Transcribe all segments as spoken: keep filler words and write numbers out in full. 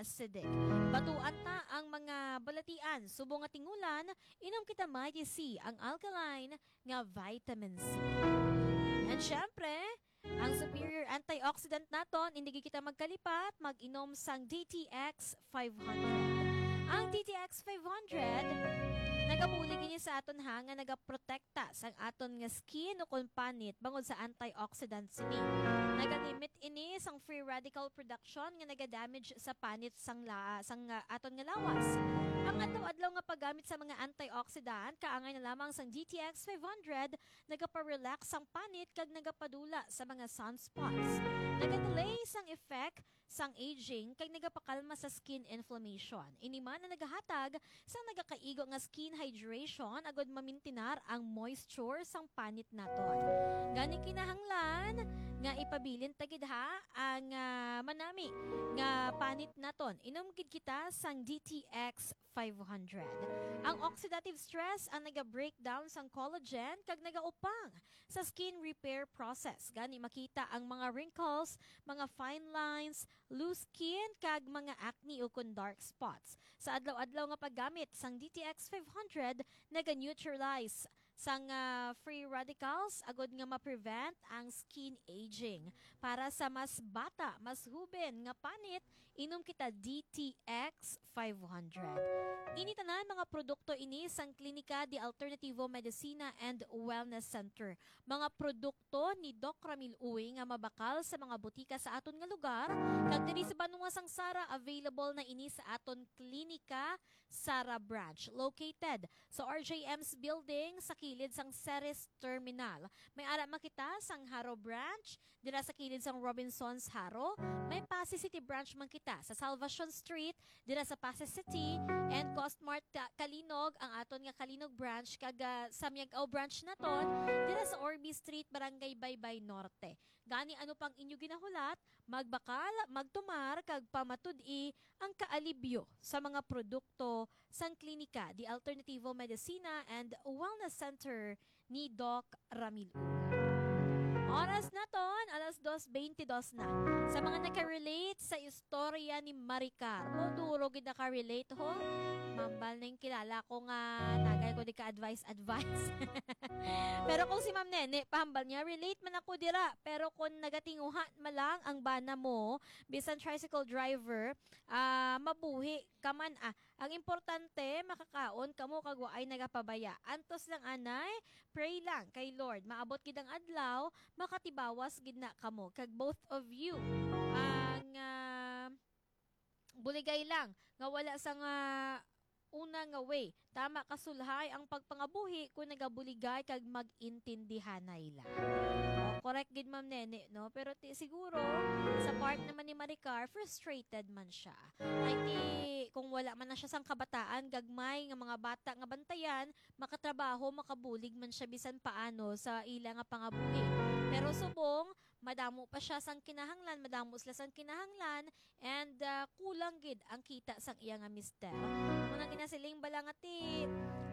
acidic. Batuan ta ang mga balatian, subong nga tingulan, inom kita mighty C, ang alkaline nga vitamin C. And syempre, ang superior antioxidant naton, hindi kita magkalipat, mag-inom sang D T X five hundred. Ang D T X five hundred, nagabulig ini sa aton ha nga nagaprotekta sa aton nga skin o kung panit bangod sa antioxidant sini. Nagalimit ini sang free radical production nga nagadamage sa panit sang la, sang uh, aton nga lawas. Ang adlaw-adlaw nga paggamit sa mga antioxidant kaangay na lamang sang D T X five hundred nagapa-relax sang panit kag nagapadula sa mga sunspots. Nagadelay sang effect sang aging kag nagapakalma sa skin inflammation. Iniman na nagahatag sang nagakaigo nga skin hydration agod mamintinar ang moisture sang panit naton. Gani kinahanglan nga ipabilin tagid ha ang uh, manami nga panit naton. Inom gid kita sang D T X five hundred. Ang oxidative stress ang naga-breakdown sang collagen kag nagaupang sa skin repair process. Gani makita ang mga wrinkles, mga fine lines, loose skin kag mga acne o kun dark spots. Sa adlaw-adlaw nga paggamit sang D T X five hundred naga-neutralize sang uh, free radicals agod nga ma-prevent ang skin aging. Para sa mas bata, mas huben nga panit, inom kita D T X five hundred. Ini tanan mga produkto ini sang Klinika de Alternativo Medicina and Wellness Center. Mga produkto ni Doc Ramil Uy nga mabakal sa mga butika sa aton nga lugar. Kag diri sa Banua sang Sara, available na ini sa aton Klinika Sara Branch, located sa R J M's building sa kilid sang Ceres Terminal. May ara makita sang Haro Branch, dira sa kilid sang Robinsons Haro. May Pasay City Branch man kita sa Salvation Street, dira sa Pasay City, and Costmart Kalinog, ang aton nga Kalinog Branch, kag uh, Samyag-Aw Branch naton, dira sa Orby Street, Barangay Baybay Norte. Gani ano pang inyo ginahulat, magbakal, magtumar, kag pamatud-i ang kaalibyo sa mga produkto sang Klinika de Alternativo Medicina and Wellness Center ni Doc Ramil. Oras na ton, alas dos twenty-two na. Sa mga nakarelate sa istorya ni Maricar, o duro gid nakarelate ho, mambal na yung kilala ko nga, nagay ko di ka advice-advice. Pero kung si Ma'am Nene, pahambal niya, relate man ako dira. Pero kung nagatinguhan malang ang bana mo, bisan tricycle driver, uh, mabuhi ka man ah. Ang importante, makakaon kamo kagwa ay nagapabaya. Antos lang anay, pray lang kay Lord. Maabot gid ang adlaw, makatibawas gid na kamo. Kag both of you, ang uh, buligay lang, nga wala sa nga una nga way. Tama kasulhay ang pagpangabuhi kung nagabuligay kag mag-intindihanay lang. O, correct gid Ma'am Nene, no? Pero ti, siguro, sa part naman ni Maricar, frustrated man siya. Ay ti, kung wala man na siya sang kabataan, gagmay nga mga bata nga bantayan, makatrabaho, makabulig man siya bisan paano sa ila nga pangabuhi. Pero subong, madamo pa siya sang kinahanglan, madamo sila sang kinahanglan, and uh, kulang gid ang kita sang iya nga mister. Munang ginasiling bala nga ti,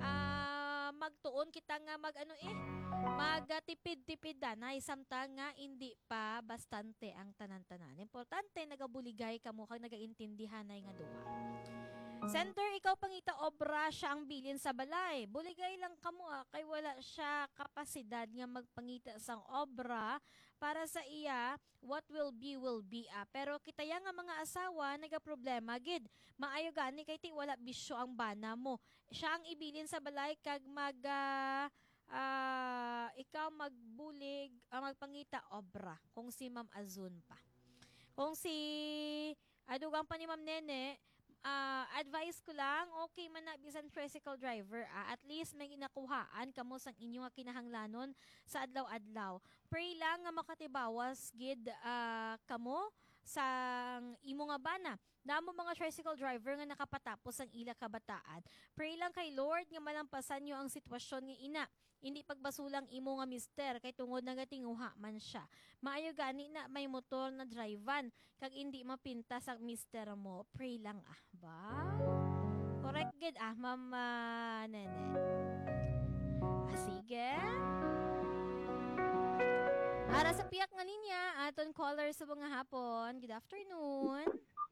uh, magtuon kita nga mag ano eh, magatipid-tipid na samtang nga hindi pa bastante ang tanan-tanan. Importante, nagabuligay ka mo kag nagaintindihan na nga duha. Center, ikaw pangita obra siya ang bilin sa balay. Buligay lang kamo ah, kay wala siya kapasidad nga magpangita sang obra para sa iya, what will be will be ah. Pero kita ya nga mga asawa nagaproblema gid. Maayo gani kay ti wala bisyo ang bana mo. Siya ang ibilin sa balay kag mag uh, uh, ikaw magbulig, uh, magpangita obra kung si Ma'am Azun pa. Kung si adugang pa ni Ma'am Nene, Uh, advice ko lang, okay man na bisan tricycle driver, ah, at least may ginakuhaan kamo sang inyo nga kinahanglanon sa adlaw-adlaw. Pray lang nga makatibawas gid uh, kamo sang imo nga bana. Namo mga tricycle driver nga nakapatapos ang ila kabataan. Pray lang kay Lord nga malampasan nyo ang sitwasyon nga ina. Hindi pagbasulang imo nga mister kay tungod nga tinguha man siya. Maayo gani na may motor na drivean kag hindi mapintas ang mister mo. Pray lang ah ba? Correct gid ah Mama Nene. Ah, sige. Para sa piyak nga ninya, aton caller sa mga hapon. Good afternoon.